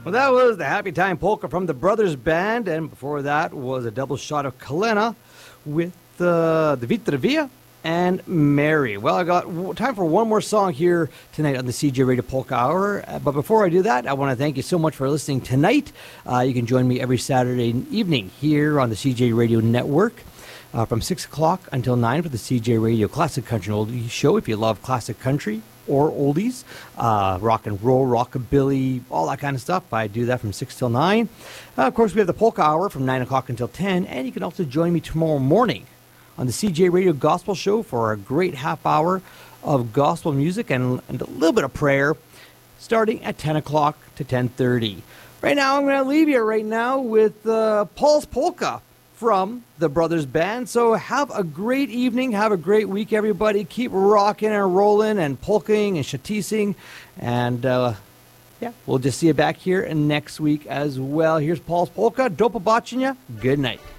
Well, that was the Happy Time Polka from the Brothers Band, and before that was a double shot of Kalena with the Vitravia and Mary. Well, I got time for one more song here tonight on the CJ Radio Polka Hour. But before I do that, I want to thank you so much for listening tonight. You can join me every Saturday evening here on the CJ Radio Network from 6 o'clock until 9 for the CJ Radio Classic Country and Oldies Show. If you love classic country or oldies, rock and roll, rockabilly, all that kind of stuff, I do that from 6 till 9. Of course, we have the Polka Hour from 9 o'clock until 10, and you can also join me tomorrow morning on the CJ Radio Gospel Show for a great half hour of gospel music and a little bit of prayer, starting at 10 o'clock to 10:30. Right now, I'm going to leave you right now with Paul's Polka from the Brothers Band. So have a great evening. Have a great week, everybody. Keep rocking and rolling and polking and shatising. And, we'll just see you back here next week as well. Here's Paul's Polka. Do pobacenia. Good night.